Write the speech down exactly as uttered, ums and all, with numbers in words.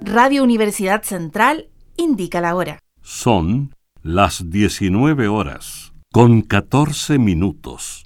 Radio Universidad Central indica la hora. Son las diecinueve horas, con catorce minutos.